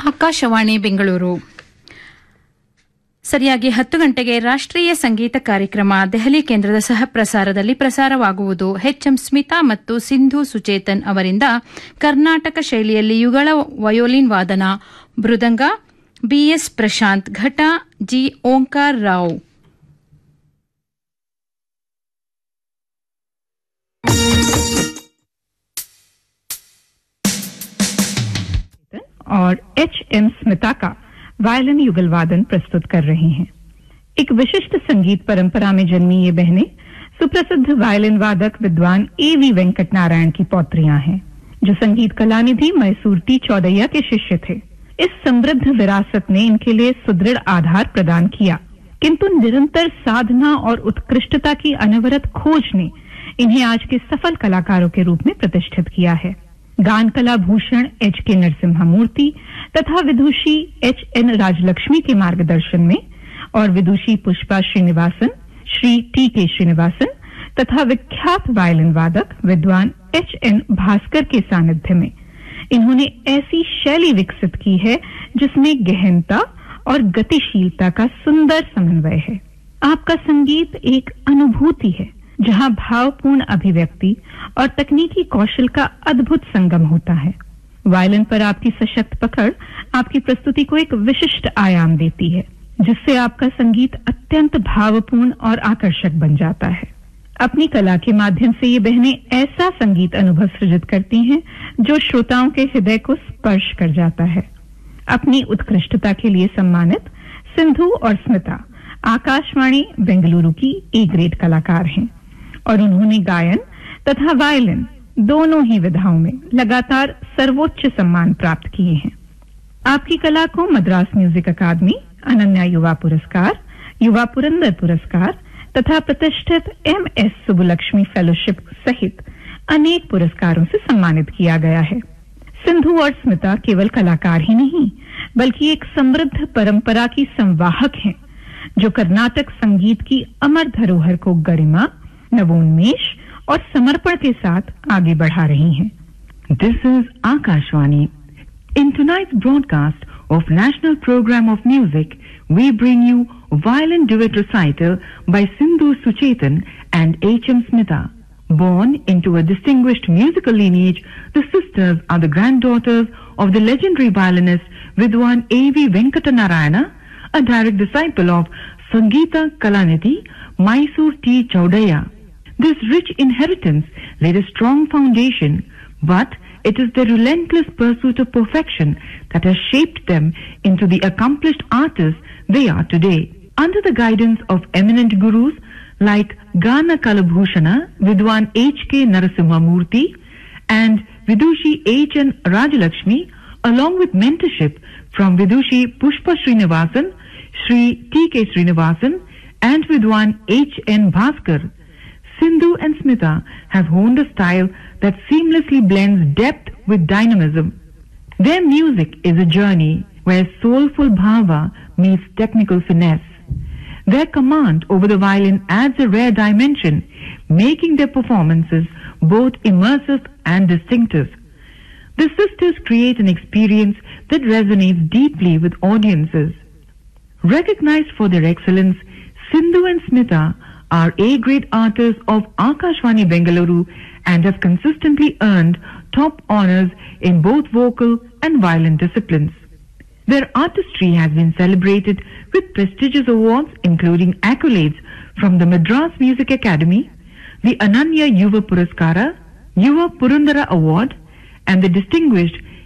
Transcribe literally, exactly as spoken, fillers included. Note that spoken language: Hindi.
ಆಕಾಶವಾಣಿ ಬೆಂಗಳೂರು. ಸರಿಯಾಗಿ ಹತ್ತು ಗಂಟೆಗೆ ರಾಷ್ಟ್ರೀಯ ಸಂಗೀತ ಕಾರ್ಯಕ್ರಮ ದೆಹಲಿ ಕೇಂದ್ರದ ಸಹ ಪ್ರಸಾರದಲ್ಲಿ ಪ್ರಸಾರವಾಗುವುದು. ಎಚ್ಎಂ ಸ್ಮಿತಾ ಮತ್ತು ಸಿಂಧು ಸುಚೇತನ್ ಅವರಿಂದ ಕರ್ನಾಟಕ ಶೈಲಿಯಲ್ಲಿ ಯುಗಳ ವಯೋಲಿನ್ ವಾದನ, ಮೃದಂಗ ಬಿಎಸ್ ಪ್ರಶಾಂತ್, ಘಟ ಜಿ ಓಂಕಾರ್ ರಾವ್. और एच एम स्मिता का वायलिन युगल वादन प्रस्तुत कर रही हैं. एक विशिष्ट संगीत परंपरा में जन्मी ये बहनें सुप्रसिद्ध वायलिन वादक विद्वान ए वी वेंकट नारायण की पौत्रियां हैं, जो संगीत कलानिधि मैसूर टी चौड़ैया के शिष्य थे. इस समृद्ध विरासत ने इनके लिए सुदृढ़ आधार प्रदान किया, किंतु निरंतर साधना और उत्कृष्टता की अनवरत खोज ने इन्हें आज के सफल कलाकारों के रूप में प्रतिष्ठित किया है. गान कला भूषण एच के नरसिम्हा मूर्ति तथा विदुषी एच एन राजलक्ष्मी के मार्गदर्शन में और विदुषी पुष्पा श्रीनिवासन, श्री टी के श्रीनिवासन तथा विख्यात वायलिन वादक विद्वान एच एन भास्कर के सानिध्य में इन्होंने ऐसी शैली विकसित की है जिसमें गहनता और गतिशीलता का सुंदर समन्वय है. आपका संगीत एक अनुभूति है जहां भावपूर्ण अभिव्यक्ति और तकनीकी कौशल का अद्भुत संगम होता है. वायलिन पर आपकी सशक्त पकड़ आपकी प्रस्तुति को एक विशिष्ट आयाम देती है, जिससे आपका संगीत अत्यंत भावपूर्ण और आकर्षक बन जाता है. अपनी कला के माध्यम से ये बहनें ऐसा संगीत अनुभव सृजित करती हैं जो श्रोताओं के हृदय को स्पर्श कर जाता है. अपनी उत्कृष्टता के लिए सम्मानित सिंधु और स्मिता आकाशवाणी बेंगलुरु की ए ग्रेड कलाकार हैं और उन्होंने गायन तथा वायलिन दोनों ही विधाओं में लगातार सर्वोच्च सम्मान प्राप्त किए हैं. आपकी कला को मद्रास म्यूजिक अकादमी, अनन्या युवा पुरस्कार, युवा पुरंदर पुरस्कार तथा प्रतिष्ठित एम एस सुबुलक्ष्मी फेलोशिप सहित अनेक पुरस्कारों से सम्मानित किया गया है. सिंधु और स्मिता केवल कलाकार ही नहीं बल्कि एक समृद्ध परंपरा की संवाहक हैं, जो कर्नाटक संगीत की अमर धरोहर को गरिमा, नवोन्मेष और समर्पण के साथ आगे बढ़ा रही हैं. This is Akashvani. In tonight's broadcast of National Program of Music, we bring you violin duet recital by Sindhu Suchetan and H M Smita. Born into a distinguished musical lineage, the sisters are the granddaughters of the legendary violinist Vidwan A V Venkatanarayana, a direct disciple of Sangeeta Kalanidhi, Mysore T Chowdaya. This rich inheritance laid a strong foundation, but it is their relentless pursuit of perfection that has shaped them into the accomplished artists they are today. Under the guidance of eminent gurus like Gana Kalabhushana, Vidwan H K Narasimha Murthy and Vidushi H N Rajalakshmi, along with mentorship from Vidushi Pushpa Srinivasan, Shri T K Srinivasan and Vidwan H N Bhaskar, Sindhu and Smita have honed a style that seamlessly blends depth with dynamism. Their music is a journey where soulful bhava meets technical finesse. Their command over the violin adds a rare dimension, making their performances both immersive and distinctive. The sisters create an experience that resonates deeply with audiences. Recognized for their excellence, Sindhu and Smita are A-grade artists of Akashvani Bengaluru and have consistently earned top honors in both vocal and violin disciplines. Their artistry has been celebrated with prestigious awards including accolades from the Madras Music Academy, the Ananya Yuva Puraskara, Yuva Purandara Award and the distinguished